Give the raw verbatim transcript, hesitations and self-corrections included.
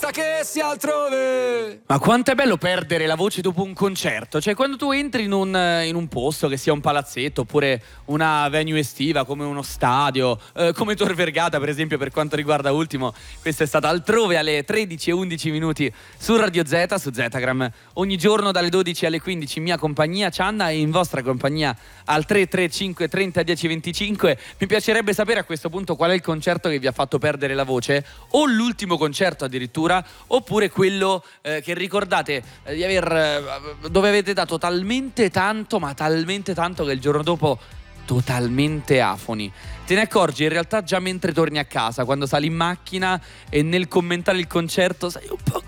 basta che sia altrove. Ma quanto è bello perdere la voce dopo un concerto. Cioè quando tu entri in un, in un posto, che sia un palazzetto oppure una venue estiva come uno stadio, eh, come Tor Vergata per esempio, per quanto riguarda Ultimo. Questa è stata Altrove alle tredici e undici minuti su Radio Z, su Zetagram. Ogni giorno dalle dodici alle quindici in mia compagnia, Cianna, e in vostra compagnia al tre tre cinque trenta dieci venticinque. Mi piacerebbe sapere a questo punto qual è il concerto che vi ha fatto perdere la voce, o l'ultimo concerto addirittura, oppure quello eh, che ricordate eh, di aver eh, dove avete dato talmente tanto, ma talmente tanto che il giorno dopo totalmente afoni. Te ne accorgi in realtà già mentre torni a casa, quando sali in macchina e nel commentare il concerto sei un po'